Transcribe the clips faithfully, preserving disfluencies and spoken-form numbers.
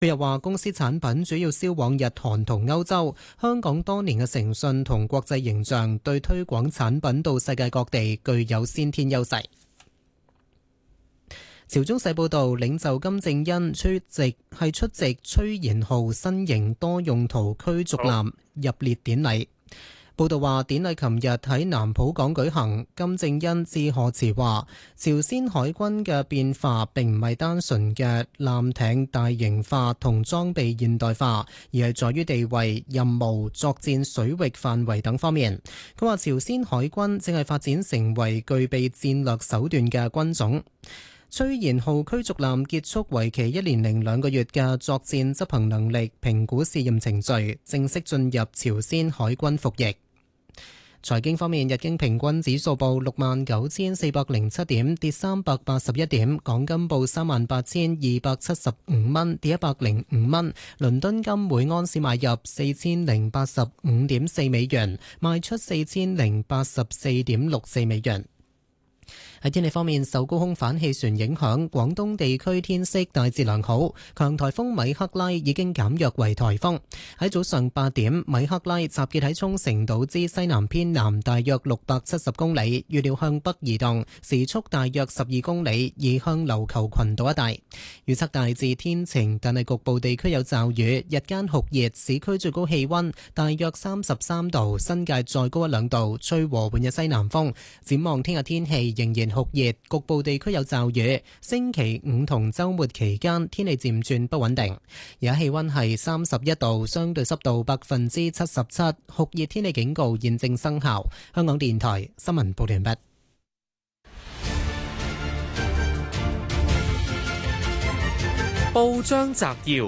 佢又話公司產品主要銷往日韓同歐洲，香港多年嘅誠信同國際形象對推廣產品到世界各地具有先天優勢。朝中社報導，領袖金正恩出席係出席崔賢浩新型多用途驅逐艦入列典禮。報道話，典禮琴日喺南浦港舉行。金正恩致賀詞話，朝鮮海軍嘅變化並唔係單純嘅艦艇大型化同裝備現代化，而係在於地位、任務、作戰水域範圍等方面。佢話，朝鮮海軍正係發展成為具備戰略手段嘅軍種。崔賢浩驅逐艦結束為期一年零兩個月嘅作戰執行能力評估試驗程序，正式進入朝鮮海軍服役。財經方面，日經平均指數報六萬九千四百零七點，跌三百八十一點；港金報三萬八千二百七十五蚊，跌一百零五蚊。倫敦金每安士買入四千零八十五點四美元，賣出四千零八十四點六四美元。喺天氣方面，受高空反氣旋影響，廣東地區天色大致良好。強颱風米克拉已經減弱為颱風。喺早上八點，米克拉集結喺沖繩島之西南偏南大約六百七十公里，預料向北移動，時速大約十二公里，移向琉球群島一帶。預測大致天晴，但係局部地區有驟雨。日間酷熱，市區最高氣溫大約三十三度，新界再高一兩度，吹和緩嘅西南風。展望聽日天氣仍然酷熱，局部地區有驟雨。星期五同週末期間天氣漸轉不穩定。而家氣溫係三十一度，相對濕度百分之七十七，酷熱天氣警告現正生效。香港電台新聞報道完畢。 報章摘要，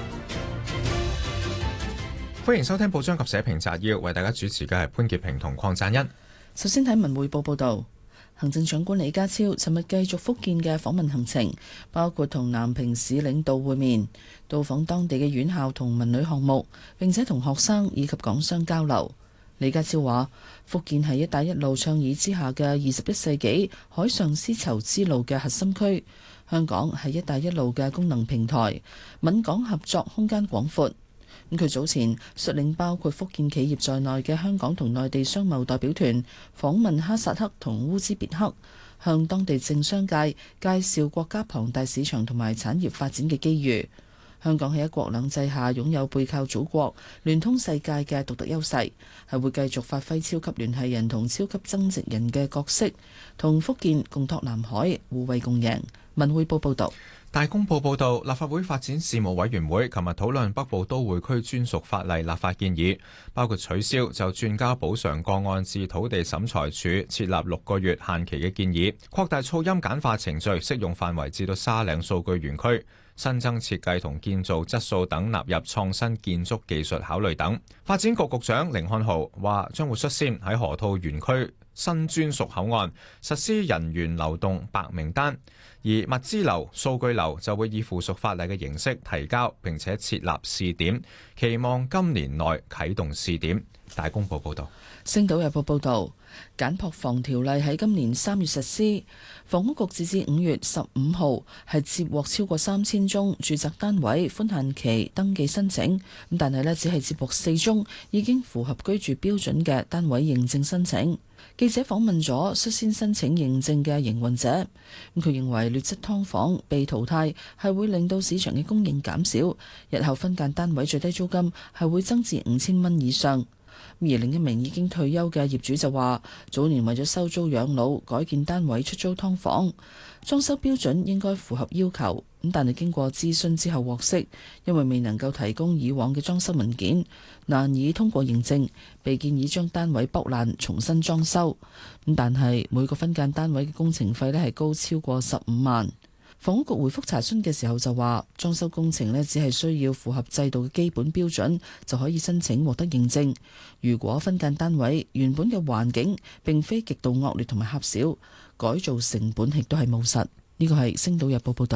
歡迎收聽報章及社評摘要，為大家主持嘅係潘潔平同鄺贊恩。 首先睇文匯報報道。行政長官李家超尋日繼續福建嘅訪問行程，包括同南平市領導會面，到訪當地嘅院校同文旅項目，並且同學生以及港商交流。李家超話：福建係一帶一路倡議之下嘅二十一世紀海上絲綢之路嘅核心區，香港係一帶一路嘅功能平台，閩港合作空間廣闊。咁佢早前率領包括福建企業在內嘅香港同內地商貿代表團訪問哈薩克同烏茲別克，向當地政商界介紹國家龐大市場同埋產業發展嘅機遇。香港喺一國兩制下擁有背靠祖國、聯通世界嘅獨特優勢，係會繼續發揮超級聯繫人同超級增值人嘅角色，同福建共拓南海，互惠共贏。文匯報報道。 大公報報導，立法會發展事務委員會琴日討論北部都會區專屬法例立法建議，包括取消就轉交補償個案至土地審裁處設立六個月限期嘅建議，擴大噪音簡化程序適用範圍至到沙嶺數據園區，新增設計同建造質素等納入創新建築技術考慮等。發展局局長甯漢豪話，將會率先喺河套園區新專屬口岸實施人員流動白名單，而物資流、數據流就會以附屬法例嘅形式提交，並且設立試點，期望今年內啟動試點。大公報報道。 星島日報報道，簡樸房條例喺今年三月實施，房屋局截至五月十五號係接獲超過三千宗住宅單位寬限期登記申請，咁但係呢只係接獲四宗已經符合居住標準嘅單位認證申請。記者訪問咗率先申請認證嘅營運者，咁佢認為劣質劏房被淘汰係會令到市場嘅供應減少，日後分間單位最低租金係會增至五千蚊以上。而另一名已經退休嘅業主就話，早年為咗收租養老，改建單位出租劏房，裝修標準應該符合要求，咁但係經過諮詢之後獲悉，因為未能夠提供以往嘅裝修文件，難以通過認證，被建議將單位剝爛重新裝修。咁但係每個分間單位嘅工程費呢係高超過十五萬。房屋局回覆查詢嘅時候就話，裝修工程呢只係需要符合制度嘅基本標準就可以申請獲得認證。如果分間單位原本嘅環境並非極度惡劣同埋狹小，改造成本亦都係務實。呢個係《星島日報》報道。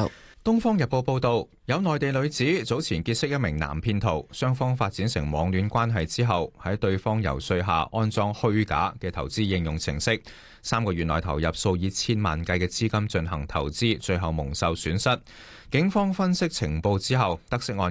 東方日報報導，有內地女子早前結識一名男騙徒，雙方發展成網戀關係之後，喺對方遊說下安裝虛假嘅投資應用程式，三個月內投入數以千萬計嘅資金進行投資，最後蒙受損失。警方分析情報之後，得悉案